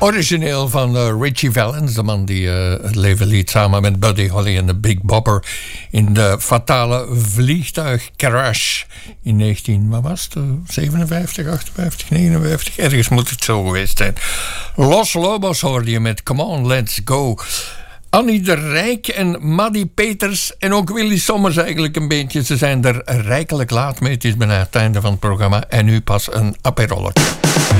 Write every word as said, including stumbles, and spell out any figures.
Origineel van uh, Richie Valens, de man die uh, het leven liet samen met Buddy Holly en de Big Bopper in de fatale vliegtuigcrash in negentien, wat was het? zevenenvijftig, achtenvijftig, negenenvijftig, ergens moet het zo geweest zijn. Los Lobos hoorde je met Come On, Let's Go. Annie de Rijk en Maddie Peters en ook Willy Sommers eigenlijk een beetje. Ze zijn er rijkelijk laat mee. Het is bijna het einde van het programma en nu pas een aperolletje.